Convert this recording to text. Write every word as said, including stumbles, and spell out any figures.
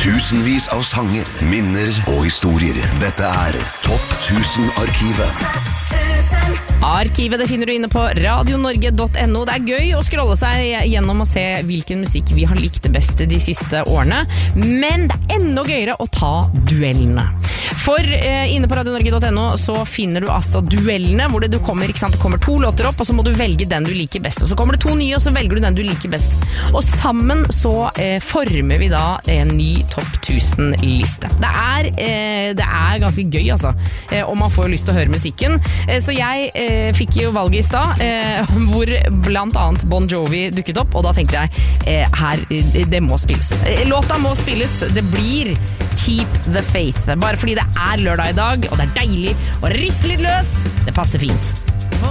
Tusenvis av sanger, minner og historier. Dette er Topp tusen-arkivet. Arkivet det finner du inne på radionorge punktum no. Det er gøy å scrolle seg gjennom og se hvilken musikk vi har likt best de siste årene. Men det er enda gøyere å ta duellene. For eh, inne på radionorge punktum no så finner du altså duellene, hvor det, du kommer, ikke sant, det kommer to låter opp, og så må du velge den du liker best. Og så kommer det to nye, og så velger du den du liker best. Og sammen så eh, former vi da en ny topp tusen-liste. Det er, eh, det er ganske gøy, altså. Eh, og man får jo lyst til å høre musikken. Eh, så jeg eh, fikk jo valget i stad, eh, hvor blant annet Bon Jovi dukket opp, og da tenkte jeg, eh, her, det må spilles. Eh, låta må spilles. Det blir Keep the Faith. Bare fordi det er lørdag i dag, og det er deilig å riste litt løs. Det passer fint.